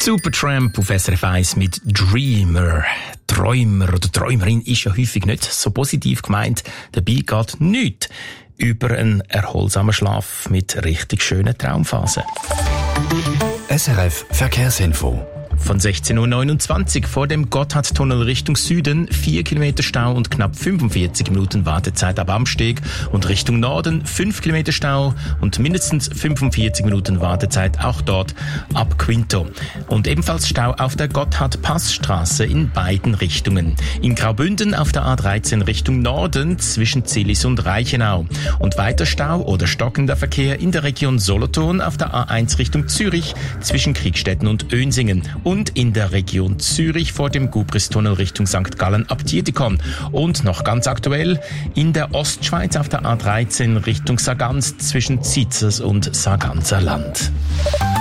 Supertramp auf SRF 1 mit Dreamer. Träumer oder Träumerin ist ja häufig nicht so positiv gemeint. Dabei geht nichts über einen erholsamen Schlaf mit richtig schönen Traumphasen. SRF Verkehrsinfo. Von 16.29 Uhr vor dem Gotthardtunnel Richtung Süden 4 Kilometer Stau und knapp 45 Minuten Wartezeit ab Amsteg und Richtung Norden 5 Kilometer Stau und mindestens 45 Minuten Wartezeit auch dort ab Quinto. Und ebenfalls Stau auf der Gotthard-Passstraße in beiden Richtungen. In Graubünden auf der A13 Richtung Norden zwischen Zillis und Reichenau. Und weiter Stau oder stockender Verkehr in der Region Solothurn auf der A1 Richtung Zürich zwischen Kriegstetten und Önsingen. Und in der Region Zürich vor dem Gubristunnel Richtung St. Gallen ab Dietikon. Und noch ganz aktuell in der Ostschweiz auf der A13 Richtung Sargans zwischen Zizers und Sarganser Land.